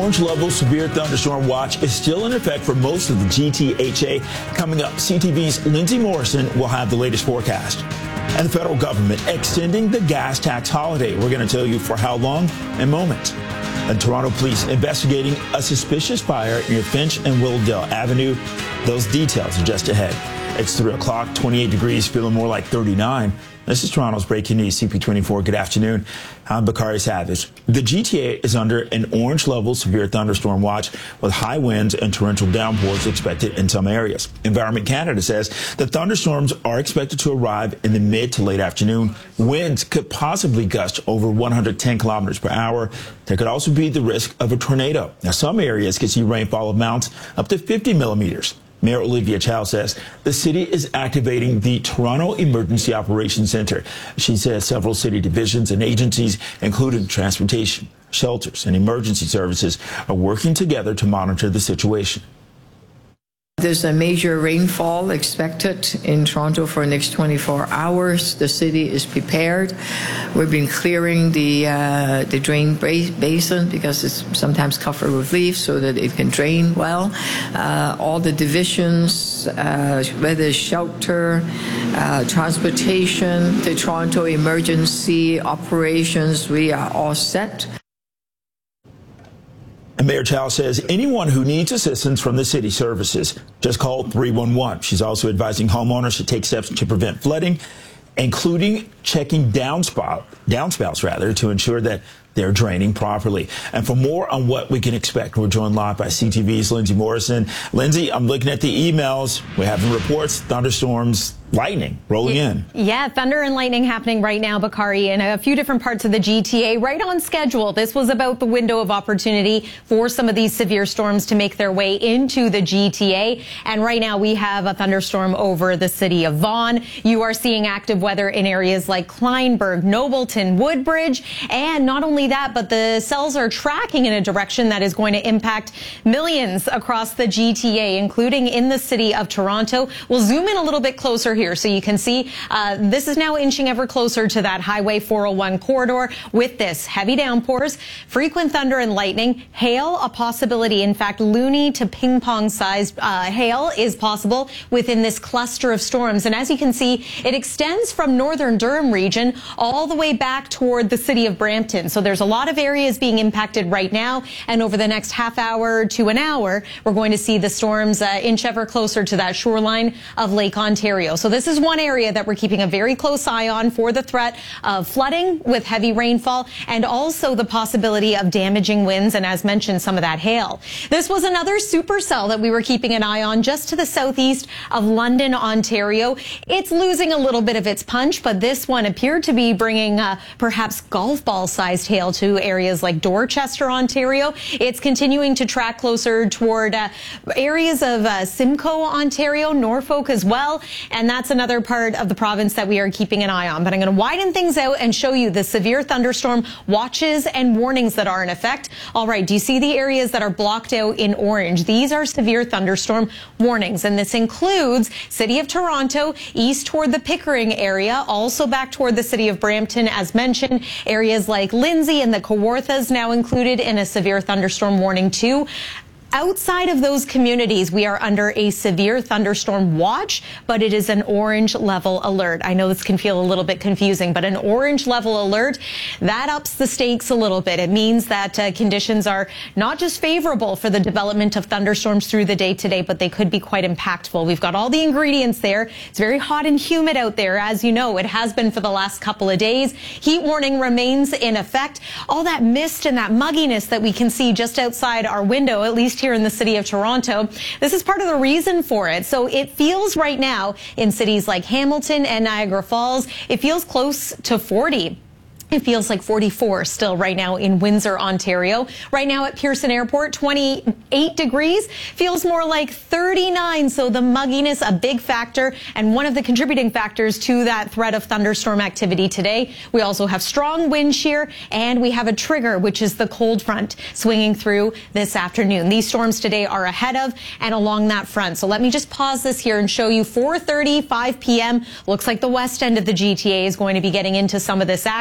orange level severe thunderstorm watch is still in effect for most of the GTHA. Coming up, CTV's Lindsay Morrison will have the latest forecast. And the federal government extending the gas tax holiday. We're going to tell you for how long in moments. And Toronto police investigating a suspicious fire near Finch and Willowdale Avenue. Those details are just ahead. It's 3 o'clock, 28 degrees, feeling more like 39. This is Toronto's Breaking News, CP24. Good afternoon. I'm Bakari Savage. The GTA is under an orange level severe thunderstorm watch with high winds and torrential downpours expected in some areas. Environment Canada says the thunderstorms are expected to arrive in the mid to late afternoon. Winds could possibly gust over 110 kilometers per hour. There could also be the risk of a tornado. Now, some areas could see rainfall amounts up to 50 millimeters. Mayor Olivia Chow says the city is activating the Toronto Emergency Operations Center. She says several city divisions and agencies, including transportation, shelters, and emergency services, are working together to monitor the situation. There's a major rainfall expected in Toronto for the next 24 hours. The city is prepared. We've been clearing the drain basin because it's sometimes covered with leaves so that it can drain well. All the divisions, whether it's shelter, transportation, the Toronto Emergency Operations, we are all set. And Mayor Chow says anyone who needs assistance from the city services, just call 311. She's also advising homeowners to take steps to prevent flooding, including checking downspouts to ensure that they're draining properly. And for more on what we can expect, we're joined live by CTV's Lindsay Morrison. Lindsay, I'm looking at the emails. We're having reports, thunderstorms, lightning rolling in. Yeah, thunder and lightning happening right now, Bakari, in a few different parts of the GTA, right on schedule. This was about the window of opportunity for some of these severe storms to make their way into the GTA. And right now we have a thunderstorm over the city of Vaughan. You are seeing active weather in areas like Kleinburg, Nobleton, Woodbridge, and not only that, but the cells are tracking in a direction that is going to impact millions across the GTA, including in the city of Toronto. We'll zoom in a little bit closer here so you can see this is now inching ever closer to that Highway 401 corridor with this heavy downpours, frequent thunder and lightning, hail, a possibility. In fact, loony to ping pong sized hail is possible within this cluster of storms. And as you can see, it extends from northern Durham region all the way back toward the city of Brampton. So there's a lot of areas being impacted right now. And over the next half hour to an hour, we're going to see the storms inch ever closer to that shoreline of Lake Ontario. So this is one area that we're keeping a very close eye on for the threat of flooding with heavy rainfall and also the possibility of damaging winds and, as mentioned, some of that hail. This was another supercell that we were keeping an eye on just to the southeast of London, Ontario. It's losing a little bit of its punch, but this one appeared to be bringing perhaps golf ball sized hail to areas like Dorchester, Ontario. It's continuing to track closer toward areas of Simcoe, Ontario, Norfolk as well. And that's another part of the province that we are keeping an eye on. But I'm going to widen things out and show you the severe thunderstorm watches and warnings that are in effect. All right, do you see the areas that are blocked out in orange? These are severe thunderstorm warnings, and this includes City of Toronto, east toward the Pickering area, also back toward the city of Brampton, as mentioned. Areas like Lindsay and the Kawarthas now included in a severe thunderstorm warning too. Outside of those communities, we are under a severe thunderstorm watch, but it is an orange level alert. I know this can feel a little bit confusing, but an orange level alert, that ups the stakes a little bit. It means that conditions are not just favorable for the development of thunderstorms through the day today, but they could be quite impactful. We've got all the ingredients there. It's very hot and humid out there. As you know, it has been for the last couple of days. Heat warning remains in effect. All that mist and that mugginess that we can see just outside our window, at least here in the city of Toronto. This is part of the reason for it. So it feels right now in cities like Hamilton and Niagara Falls, it feels close to 40. It feels like 44 still right now in Windsor, Ontario. Right now at Pearson Airport, 28 degrees. Feels more like 39. So the mugginess, a big factor and one of the contributing factors to that threat of thunderstorm activity today. We also have strong wind shear and we have a trigger, which is the cold front swinging through this afternoon. These storms today are ahead of and along that front. So let me just pause this here and show you 4:30, 5 p.m. Looks like the west end of the GTA is going to be getting into some of this action.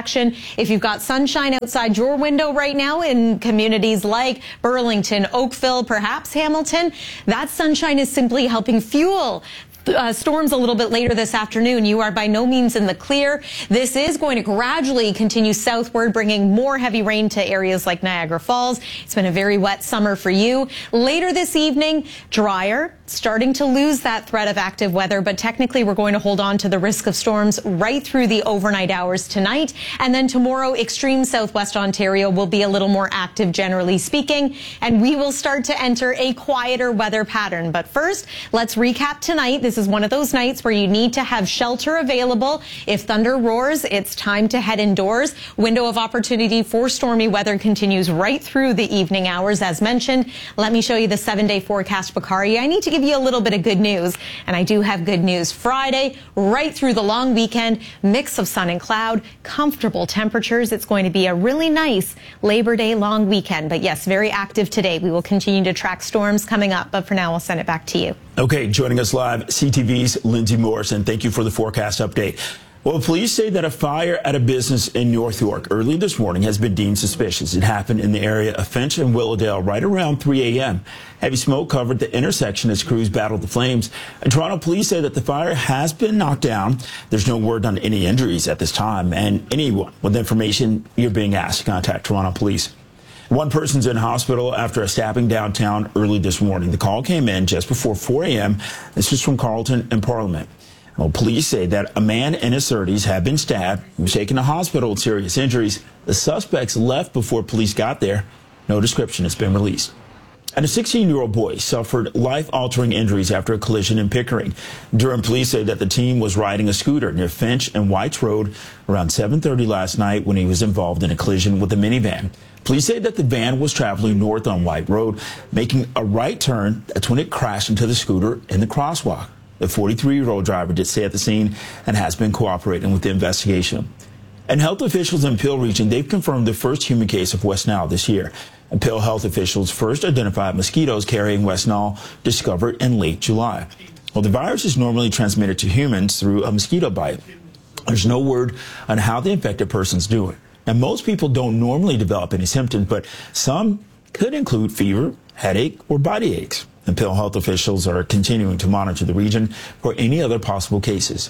If you've got sunshine outside your window right now in communities like Burlington, Oakville, perhaps Hamilton, that sunshine is simply helping fuel storms a little bit later this afternoon. You are by no means in the clear. This is going to gradually continue southward, bringing more heavy rain to areas like Niagara Falls. It's been a very wet summer for you. Later this evening, drier, starting to lose that threat of active weather, but technically we're going to hold on to the risk of storms right through the overnight hours tonight. And then tomorrow, extreme southwest Ontario will be a little more active, generally speaking, and we will start to enter a quieter weather pattern. But first, let's recap tonight. This is one of those nights where you need to have shelter available. If thunder roars, it's time to head indoors. Window of opportunity for stormy weather continues right through the evening hours, as mentioned. Let me show you the 7-day forecast, Bakari. I need to give you a little bit of good news, and I do have good news. Friday, right through the long weekend, mix of sun and cloud, comfortable temperatures. It's going to be a really nice Labor Day long weekend. But yes, very active today. We will continue to track storms coming up, but for now, I'll send it back to you. Okay, joining us live, CTV's Lindsay Morrison. Thank you for the forecast update. Well, police say that a fire at a business in North York early this morning has been deemed suspicious. It happened in the area of Finch and Willowdale right around 3 a.m. Heavy smoke covered the intersection as crews battled the flames. And Toronto police say that the fire has been knocked down. There's no word on any injuries at this time. And anyone with information, you're being asked to contact Toronto police. One person's in hospital after a stabbing downtown early this morning. The call came in just before 4 a.m. This is from Carleton and Parliament. Well, police say that a man in his 30s had been stabbed. He was taken to hospital with serious injuries. The suspects left before police got there. No description has been released. And a 16-year-old boy suffered life-altering injuries after a collision in Pickering. Durham police say that the teen was riding a scooter near Finch and Whites Road around 7:30 last night when he was involved in a collision with a minivan. Police say that the van was traveling north on White Road, making a right turn. That's when it crashed into the scooter in the crosswalk. The 43-year-old driver did stay at the scene and has been cooperating with the investigation. And health officials in Peel region, they've confirmed the first human case of West Nile this year. And Peel health officials first identified mosquitoes carrying West Nile discovered in late July. Well, the virus is normally transmitted to humans through a mosquito bite. There's no word on how the infected person's doing. And most people don't normally develop any symptoms, but some could include fever, headache, or body aches. And Peel health officials are continuing to monitor the region for any other possible cases.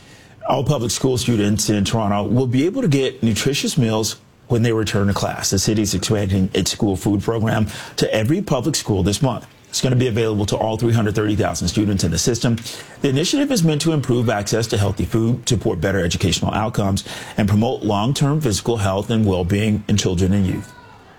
All public school students in Toronto will be able to get nutritious meals when they return to class. The city is expanding its school food program to every public school this month. It's going to be available to all 330,000 students in the system. The initiative is meant to improve access to healthy food, support better educational outcomes, and promote long-term physical health and well-being in children and youth.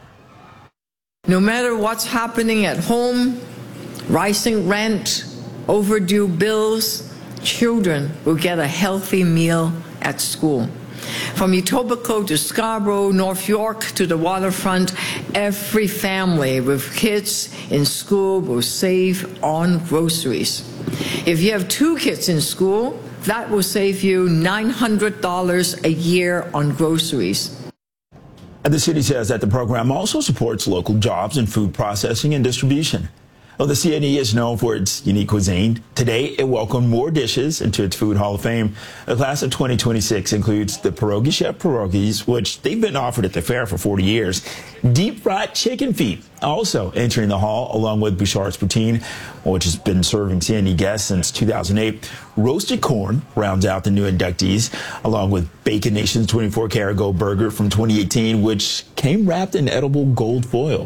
No matter what's happening at home, rising rent, overdue bills, children will get a healthy meal at school. From Etobicoke to Scarborough, North York to the waterfront, every family with kids in school will save on groceries. If you have 2 kids in school, that will save you $900 a year on groceries. And the city says that the program also supports local jobs in food processing and distribution. Well, the CNE is known for its unique cuisine. Today, it welcomed more dishes into its Food Hall of Fame. The class of 2026 includes the Pierogi Chef pierogies, which they've been offered at the fair for 40 years. Deep fried chicken feet also entering the hall, along with Bouchard's Poutine, which has been serving CNE guests since 2008. Roasted corn rounds out the new inductees, along with Bacon Nation's 24-karat gold burger from 2018, which came wrapped in edible gold foil.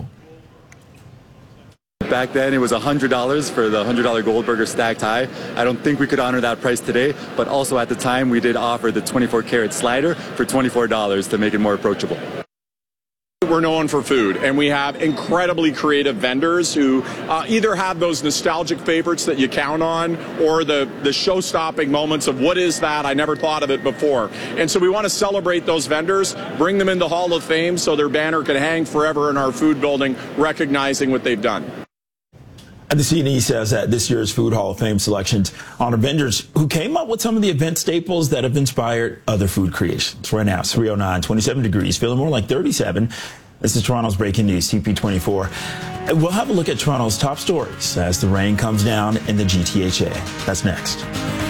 Back then, it was $100 for the $100 gold burger stacked high. I don't think we could honor that price today, but also at the time, we did offer the 24-karat slider for $24 to make it more approachable. We're known for food, and we have incredibly creative vendors who either have those nostalgic favorites that you count on or the show-stopping moments of what is that? I never thought of it before. And so we want to celebrate those vendors, bring them into Hall of Fame so their banner can hang forever in our food building, recognizing what they've done. And the CNE says that this year's Food Hall of Fame selections honor vendors who came up with some of the event staples that have inspired other food creations. Right now, it's 309, 27 degrees, feeling more like 37. This is Toronto's breaking news, TP24. We'll have a look at Toronto's top stories as the rain comes down in the GTHA. That's next.